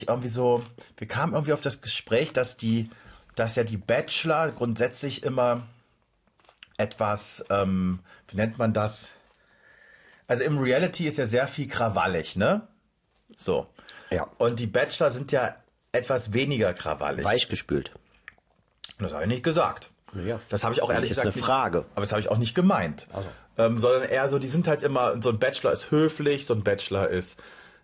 wir kamen irgendwie auf das Gespräch, dass ja die Bachelor grundsätzlich immer etwas, wie nennt man das? Also im Reality ist ja sehr viel krawallig, ne? So. Ja. Und die Bachelor sind ja etwas weniger krawallig. Weichgespült. Das habe ich nicht gesagt. Ja. Das habe ich auch ehrlich gesagt nicht. Das ist eine Frage. Aber das habe ich auch nicht gemeint. Also. Sondern eher so, die sind halt immer, so ein Bachelor ist höflich, so ein Bachelor ist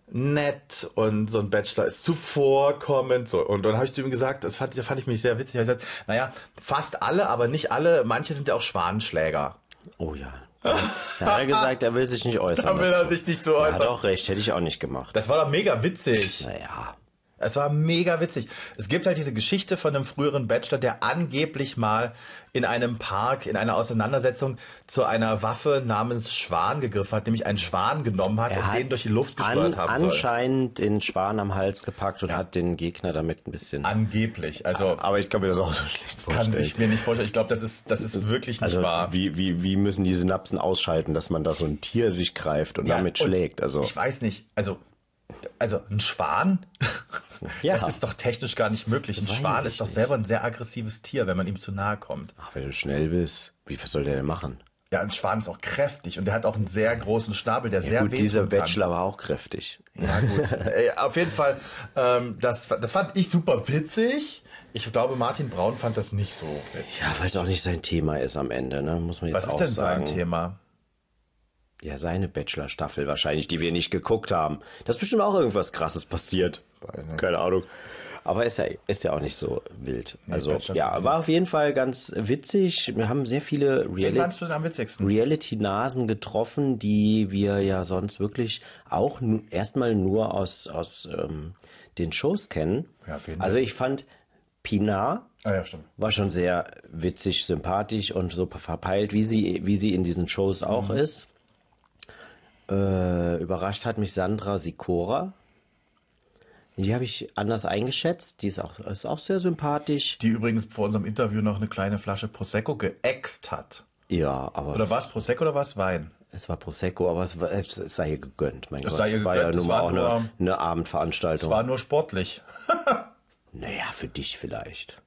nett und so ein Bachelor ist zuvorkommend. So. Und dann habe ich zu ihm gesagt, das fand ich mich sehr witzig. Ich habe gesagt, naja, fast alle, aber nicht alle. Manche sind ja auch Schwanenschläger. Oh ja. Da hat er gesagt, er will sich nicht äußern. Da will er sich nicht so äußern. Er hat auch recht, hätte ich auch nicht gemacht. Das war doch mega witzig. Naja. Es war mega witzig. Es gibt halt diese Geschichte von einem früheren Bachelor, der angeblich mal in einem Park, in einer Auseinandersetzung zu einer Waffe namens Schwan gegriffen hat, nämlich einen Schwan genommen hat und den durch die Luft gesteuert haben soll. Anscheinend den Schwan am Hals gepackt und hat den Gegner damit ein bisschen... Angeblich. Also, aber ich kann mir das auch so schlecht vorstellen. Kann ich mir nicht vorstellen. Ich glaube, das ist wirklich nicht wahr. Wie müssen die Synapsen ausschalten, dass man da so ein Tier sich greift und damit schlägt? Also ich weiß nicht. Also ein Schwan? Ja. Das ist doch technisch gar nicht möglich. Ein Schwan ist doch selber ein sehr aggressives Tier, wenn man ihm zu nahe kommt. Ach, wenn du schnell bist, was soll der denn machen? Ja, ein Schwan ist auch kräftig und der hat auch einen sehr großen Schnabel, der sehr weh tun kann. Dieser Bachelor war auch kräftig. Ja gut, auf jeden Fall, das fand ich super witzig. Ich glaube, Martin Braun fand das nicht so witzig. Ja, weil es auch nicht sein Thema ist am Ende, ne? Muss man jetzt auch sagen. Was ist denn sein Thema? Ja, seine Bachelor-Staffel wahrscheinlich, die wir nicht geguckt haben. Da ist bestimmt auch irgendwas Krasses passiert. Keine Ahnung. Aber ist ja auch nicht so wild. Nee, also, ja, war auf jeden Fall ganz witzig. Wir haben sehr viele Reality-Nasen getroffen, die wir ja sonst wirklich auch erstmal nur aus den Shows kennen. Ja, also ich fand Pinar war schon sehr witzig, sympathisch und so verpeilt, wie sie in diesen Shows auch ist. Überrascht hat mich Sandra Sikora. Die habe ich anders eingeschätzt. Die ist auch sehr sympathisch. Die übrigens vor unserem Interview noch eine kleine Flasche Prosecco geäxt hat. Ja, aber... Oder war es Prosecco oder war es Wein? Es war Prosecco, aber es sei ihr gegönnt. Mein Gott, sei ihr gegönnt. War ja nun mal auch eine Abendveranstaltung. Es war nur sportlich. Naja, für dich vielleicht.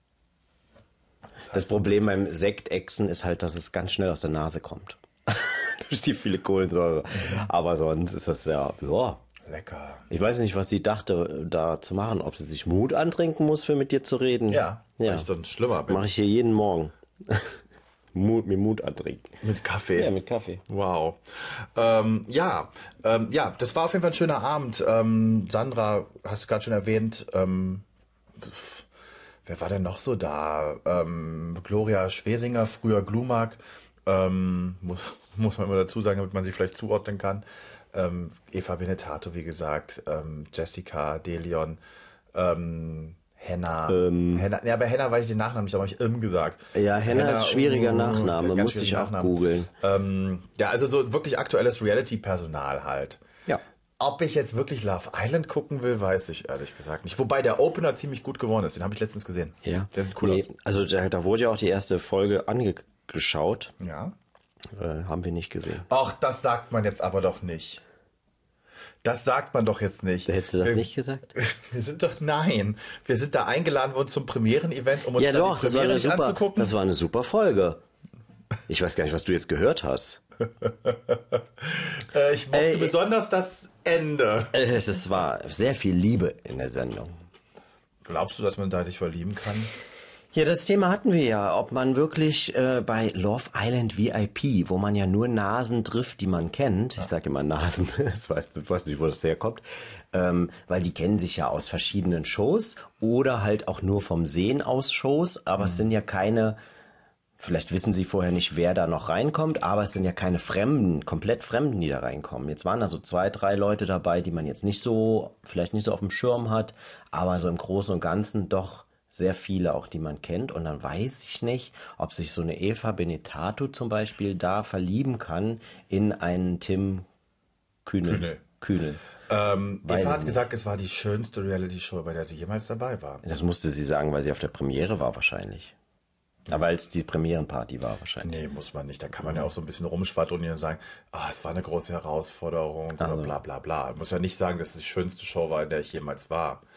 Das Problem beim Sektechsen ist halt, dass es ganz schnell aus der Nase kommt. Durch die viele Kohlensäure. Aber sonst ist das ja... Lecker. Ich weiß nicht, was sie dachte, da zu machen. Ob sie sich Mut antrinken muss, für mit dir zu reden. Ja. Weil ich sonst schlimmer bin. Mache ich hier jeden Morgen. mir Mut antrinken. Mit Kaffee? Ja, mit Kaffee. Wow. Ja, das war auf jeden Fall ein schöner Abend. Sandra, hast du gerade schon erwähnt. Wer war denn noch so da? Gloria Schwesinger, früher Glumak. Muss man immer dazu sagen, damit man sie vielleicht zuordnen kann. Eva Benetato, wie gesagt, Jessica, Delion, Henna. Ja, bei Henna weiß ich den Nachnamen nicht, da habe ich gesagt. Ja, Henna ist schwieriger Nachname, musste ich auch googeln. Ja, also so wirklich aktuelles Reality-Personal halt. Ja. Ob ich jetzt wirklich Love Island gucken will, weiß ich ehrlich gesagt nicht. Wobei der Opener ziemlich gut geworden ist, den habe ich letztens gesehen. Ja. Der sieht cool aus. Also da wurde ja auch die erste Folge angeschaut. Ja. Haben wir nicht gesehen. Ach, das sagt man jetzt aber doch nicht. Das sagt man doch jetzt nicht. Hättest du das nicht gesagt? Wir sind da eingeladen worden zum Premieren-Event, um uns dann die Premiere nicht anzugucken. Das war eine super Folge. Ich weiß gar nicht, was du jetzt gehört hast. Ich mochte besonders das Ende. Es war sehr viel Liebe in der Sendung. Glaubst du, dass man da sich verlieben kann? Ja, das Thema hatten wir ja, ob man wirklich bei Love Island VIP, wo man ja nur Nasen trifft, die man kennt, ich sage immer Nasen, ich weiß nicht, wo das herkommt, weil die kennen sich ja aus verschiedenen Shows oder halt auch nur vom Sehen aus Shows, aber es sind ja keine, vielleicht wissen sie vorher nicht, wer da noch reinkommt, aber es sind ja keine komplett Fremden, die da reinkommen. Jetzt waren da so 2, 3 Leute dabei, die man jetzt vielleicht nicht so auf dem Schirm hat, aber so im Großen und Ganzen doch sehr viele auch, die man kennt. Und dann weiß ich nicht, ob sich so eine Eva Benetato zum Beispiel da verlieben kann in einen Tim Kühnel. Eva hat gesagt, es war die schönste Reality-Show, bei der sie jemals dabei war. Das musste sie sagen, weil sie auf der Premiere war wahrscheinlich. Aber weil es die Premierenparty war wahrscheinlich. Nee, muss man nicht. Da kann man ja auch so ein bisschen rumschwadronieren und sagen, es war eine große Herausforderung oder bla bla bla. Man muss ja nicht sagen, dass es die schönste Show war, in der ich jemals war.